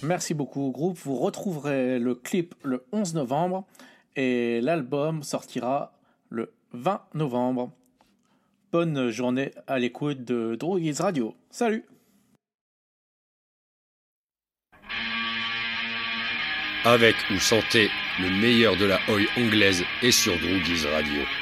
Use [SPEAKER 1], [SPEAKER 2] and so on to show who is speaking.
[SPEAKER 1] merci beaucoup au groupe. Vous retrouverez le clip le 11 novembre et l'album sortira le 20 novembre. Bonne journée à l'écoute de Droguise Radio. Salut!
[SPEAKER 2] Avec ou sans thé, le meilleur de la Oi anglaise est sur Droguise Radio.